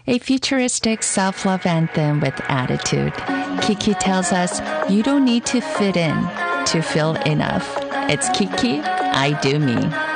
a futuristic self-love anthem with attitude. Kiki tells us you don't need to fit in to feel enough. It's Kiki, I Do Me.